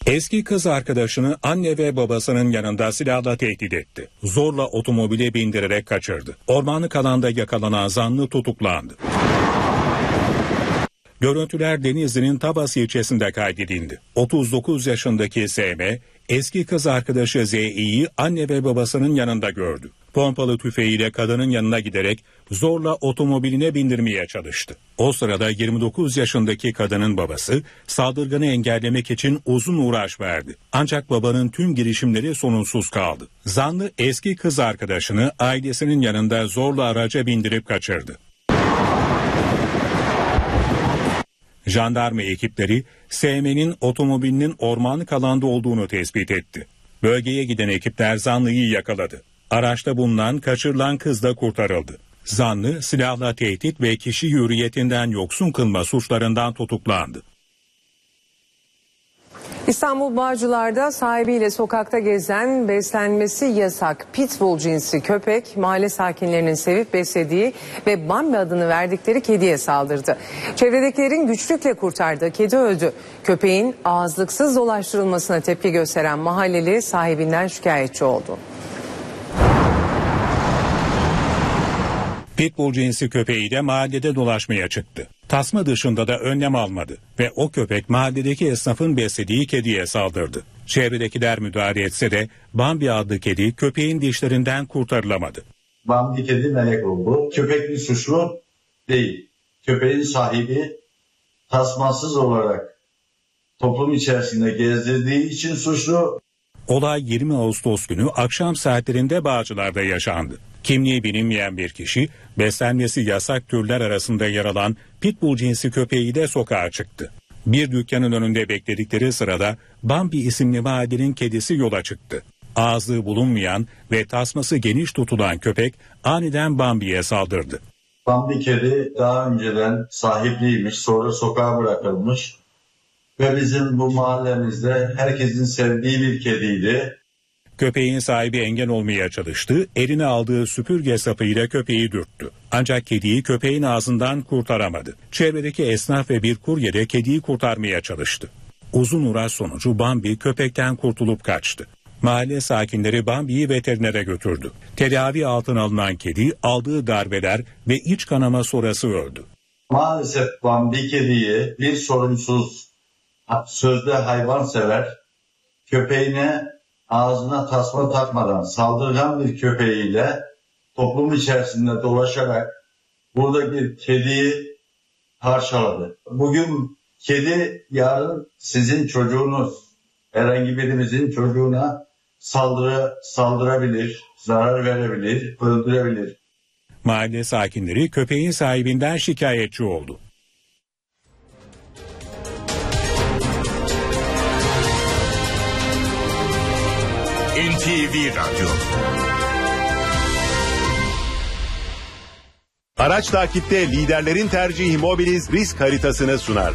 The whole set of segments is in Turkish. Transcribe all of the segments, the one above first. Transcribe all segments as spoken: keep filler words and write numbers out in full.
Eski kız arkadaşını anne ve babasının yanında silahla tehdit etti. Zorla otomobile bindirerek kaçırdı. Ormanlık alanda yakalanan zanlı tutuklandı. Görüntüler Denizli'nin Tabas ilçesinde kaydedildi. otuz dokuz yaşındaki S M, eski kız arkadaşı Z İ'yi anne ve babasının yanında gördü. Pompalı tüfeğiyle kadının yanına giderek zorla otomobiline bindirmeye çalıştı. O sırada yirmi dokuz yaşındaki kadının babası saldırganı engellemek için uzun uğraş verdi. Ancak babanın tüm girişimleri sonunsuz kaldı. Zanlı eski kız arkadaşını ailesinin yanında zorla araca bindirip kaçırdı. Jandarma ekipleri S M'nin otomobilinin ormanlık alanda olduğunu tespit etti. Bölgeye giden ekipler zanlıyı yakaladı. Araçta bulunan kaçırılan kız da kurtarıldı. Zanlı silahla tehdit ve kişi hürriyetinden yoksun kılma suçlarından tutuklandı. İstanbul Bağcılar'da sahibiyle sokakta gezen, beslenmesi yasak pitbull cinsi köpek mahalle sakinlerinin sevip beslediği ve Bambi adını verdikleri kediye saldırdı. Çevredekilerin güçlükle kurtardığı kedi öldü. Köpeğin ağızlıksız dolaştırılmasına tepki gösteren mahalleli sahibinden şikayetçi oldu. Pitbull cinsi köpeği de mahallede dolaşmaya çıktı. Tasma dışında da önlem almadı ve o köpek mahalledeki esnafın beslediği kediye saldırdı. Çevredekiler müdahale etse de Bambi adlı kedi köpeğin dişlerinden kurtarılamadı. Bambi kedi melek oldu. Köpek bir suçlu değil. Köpeğin sahibi tasmasız olarak toplum içerisinde gezdirdiği için suçlu. Olay yirmi Ağustos günü akşam saatlerinde Bağcılar'da yaşandı. Kimliği bilinmeyen bir kişi beslenmesi yasak türler arasında yer alan pitbull cinsi köpeği de sokağa çıktı. Bir dükkanın önünde bekledikleri sırada Bambi isimli mahallenin kedisi yola çıktı. Ağızlığı bulunmayan ve tasması geniş tutulan köpek aniden Bambi'ye saldırdı. Bambi kedi daha önceden sahipliymiş, sonra sokağa bırakılmış ve bizim bu mahallemizde herkesin sevdiği bir kediydi. Köpeğin sahibi engel olmaya çalıştı, eline aldığı süpürge sapıyla köpeği dürttü. Ancak kediyi köpeğin ağzından kurtaramadı. Çevredeki esnaf ve bir kurye de kediyi kurtarmaya çalıştı. Uzun uğraş sonucu Bambi köpekten kurtulup kaçtı. Mahalle sakinleri Bambi'yi veterinere götürdü. Tedavi altına alınan kedi aldığı darbeler ve iç kanama sonrası öldü. Maalesef Bambi kediyi bir sorumsuz, sözde hayvansever köpeğine ağzına tasma takmadan saldırgan bir köpeğiyle toplum içerisinde dolaşarak buradaki kediyi parçaladı. Bugün kedi, yarın sizin çocuğunuz, herhangi birimizin çocuğuna saldırı saldırabilir, zarar verebilir, öldürebilir. Mahalle sakinleri köpeğin sahibinden şikayetçi oldu. N T V Radyo. Araç takipte liderlerin tercihi Mobiliz risk haritasını sunar.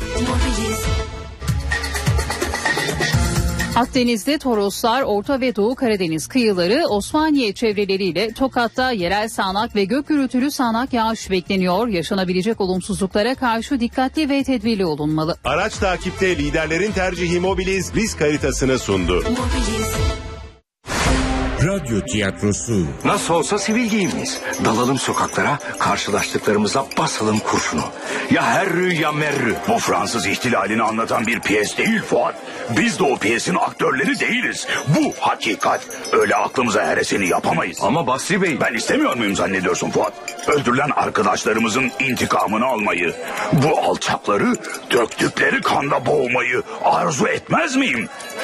Akdeniz'de Toroslar, Orta ve Doğu Karadeniz kıyıları, Osmaniye çevreleriyle Tokat'ta yerel sağanak ve gök gürültülü sağanak yağış bekleniyor. Yaşanabilecek olumsuzluklara karşı dikkatli ve tedbirli olunmalı. Araç takipte liderlerin tercihi Mobiliz risk haritasını sundu. Mobiliz. Radyo tiyatrosu. Nasıl olsa sivil giyimliyiz. Dalalım sokaklara, karşılaştıklarımıza basalım kurşunu. Ya herrü ya merrü. Bu Fransız ihtilalini anlatan bir piyes değil Fuat. Biz de o piyesin aktörleri değiliz. Bu hakikat. Öyle aklımıza heresini yapamayız. Ama Basri Bey... Ben istemiyor muyum zannediyorsun Fuat? Öldürülen arkadaşlarımızın intikamını almayı, bu alçakları döktükleri kanda boğmayı arzu etmez miyim?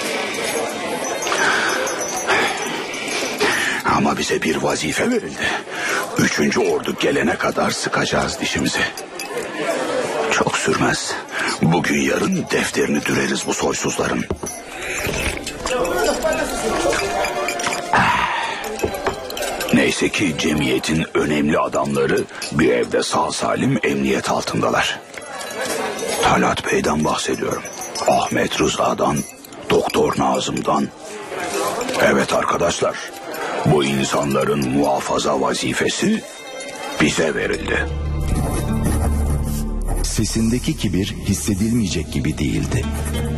Ama bize bir vazife verildi. Üçüncü ordu gelene kadar sıkacağız dişimizi. Çok sürmez. Bugün yarın defterini düreriz bu soysuzların. Neyse ki cemiyetin önemli adamları bir evde sağ salim emniyet altındalar. Talat Bey'den bahsediyorum. Ahmet Rıza'dan, Doktor Nazım'dan. Evet arkadaşlar. Bu insanların muhafaza vazifesi bize verildi. Sesindeki kibir hissedilmeyecek gibi değildi.